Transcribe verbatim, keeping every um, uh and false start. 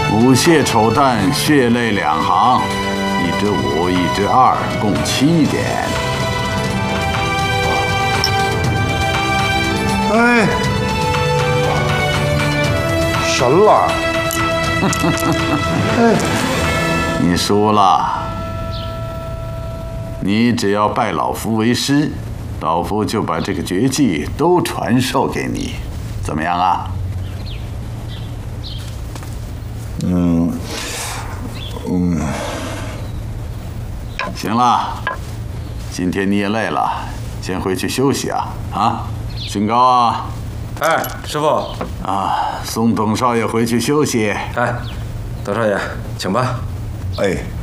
五蟹丑蛋，血泪两行，一支五，一支二，共七点。 哎，神了！ 哎，你输了。你只要拜老夫为师，老夫就把这个绝技都传授给你，怎么样啊？ 嗯，嗯， 行了，今天你也累了，先回去休息啊！啊，训高啊！ 哎，师傅。 啊，送董少爷回去休息。 哎，董少爷，请吧。 哎。